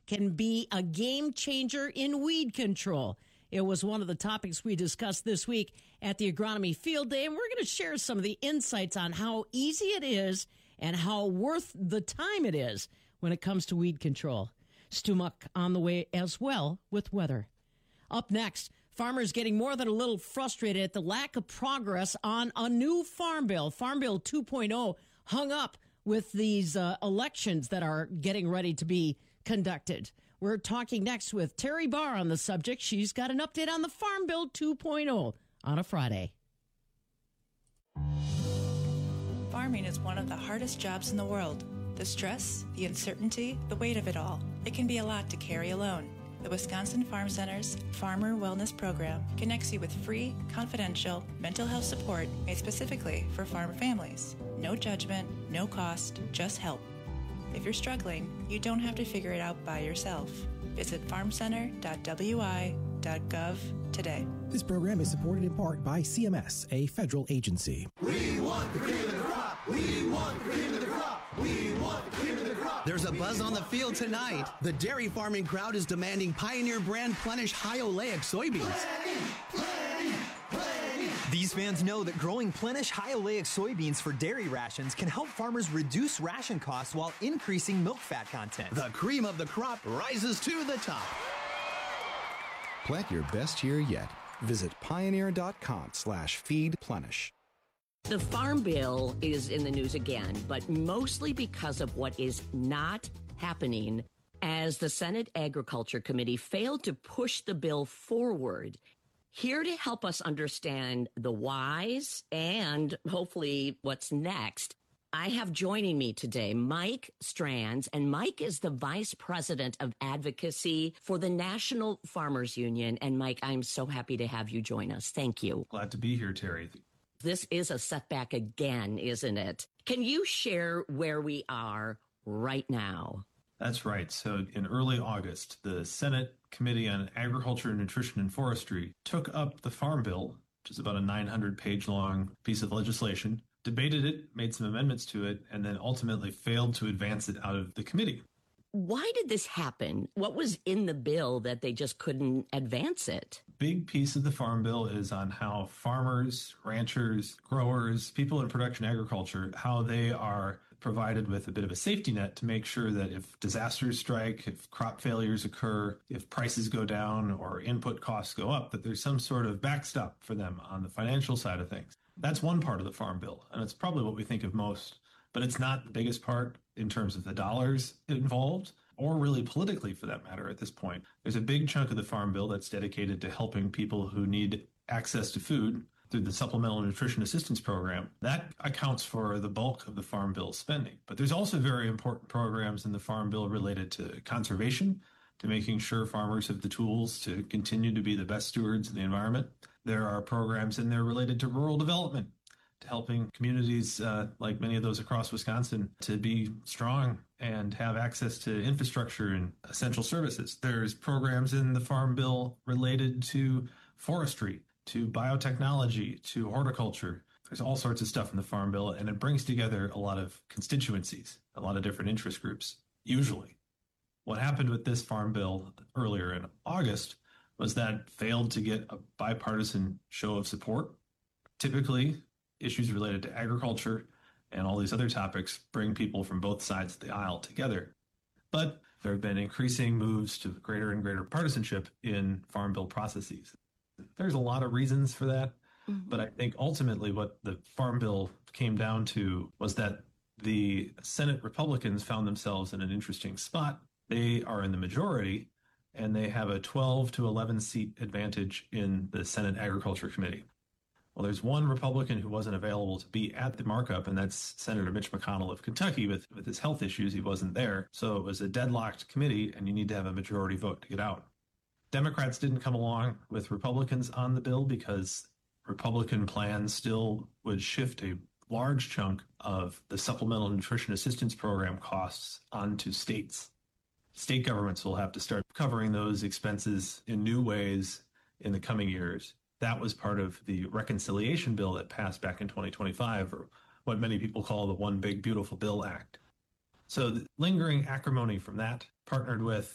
can be a game changer in weed control. It was one of the topics we discussed this week at the Agronomy Field Day, and we're going to share some of the insights on how easy it is and how worth the time it is when it comes to weed control. Stu Muck on the way as well with weather. Up next, farmers getting more than a little frustrated at the lack of progress on a new Farm Bill. Farm Bill 2.0 hung up with these elections that are getting ready to be conducted. We're talking next with Terry Barr on the subject. She's got an update on the Farm Bill 2.0 on a Friday. Farming is one of the hardest jobs in the world. The stress, the uncertainty, the weight of it all. It can be a lot to carry alone. The Wisconsin Farm Center's Farmer Wellness Program connects you with free, confidential mental health support made specifically for farm families. No judgment, no cost, just help. If you're struggling, you don't have to figure it out by yourself. Visit farmcenter.wi.gov today. This program is supported in part by CMS, a federal agency. We want the cream of the crop. We want the cream of the crop. We want the cream of the crop. There's a buzz on the field tonight. The dairy farming crowd is demanding Pioneer brand Plenish high oleic soybeans. These fans know that growing Plenish high oleic soybeans for dairy rations can help farmers reduce ration costs while increasing milk fat content. The cream of the crop rises to the top. Plant your best year yet. Visit pioneer.com/feedplenish. The Farm Bill is in the news again, but mostly because of what is not happening as the Senate Agriculture Committee failed to push the bill forward. Here to help us understand the whys and hopefully what's next, I have joining me today Mike Strands, and Mike is the Vice President of Advocacy for the National Farmers Union. And Mike, I'm so happy to have you join us. Thank you. Glad to be here, Terry. This is a setback again, isn't it? Can you share where we are right now? That's right. So in early August, the Senate Committee on Agriculture, Nutrition, and Forestry took up the Farm Bill, which is about a 900-page long piece of legislation, debated it, made some amendments to it, and then ultimately failed to advance it out of the committee. Why did this happen? What was in the bill that they just couldn't advance it? Big piece of the Farm Bill is on how farmers, ranchers, growers, people in production agriculture, how they are provided with a bit of a safety net to make sure that if disasters strike, if crop failures occur, if prices go down or input costs go up, that there's some sort of backstop for them on the financial side of things. That's one part of the Farm Bill, and it's probably what we think of most, but it's not the biggest part in terms of the dollars involved, or really politically for that matter at this point. There's a big chunk of the Farm Bill that's dedicated to helping people who need access to food through the Supplemental Nutrition Assistance Program. That accounts for the bulk of the Farm Bill spending. But there's also very important programs in the Farm Bill related to conservation, to making sure farmers have the tools to continue to be the best stewards of the environment. There are programs in there related to rural development, to helping communities like many of those across Wisconsin to be strong and have access to infrastructure and essential services. There's programs in the Farm Bill related to forestry, to biotechnology, to horticulture. There's all sorts of stuff in the Farm Bill, and it brings together a lot of constituencies, a lot of different interest groups, usually. What happened with this Farm Bill earlier in August was that failed to get a bipartisan show of support. Typically, issues related to agriculture and all these other topics bring people from both sides of the aisle together. But there have been increasing moves to greater and greater partisanship in Farm Bill processes. There's a lot of reasons for that, but I think ultimately what the Farm Bill came down to was that the Senate Republicans found themselves in an interesting spot. They are in the majority, and they have a 12 to 11 seat advantage in the Senate Agriculture Committee. Well, there's one Republican who wasn't available to be at the markup, and that's Senator Mitch McConnell of Kentucky. With his health issues, he wasn't there. So it was a deadlocked committee, and you need to have a majority vote to get out. Democrats didn't come along with Republicans on the bill because Republican plans still would shift a large chunk of the Supplemental Nutrition Assistance Program costs onto states. State governments will have to start covering those expenses in new ways in the coming years. That was part of the reconciliation bill that passed back in 2025, or what many people call the One Big Beautiful Bill Act. So the lingering acrimony from that, partnered with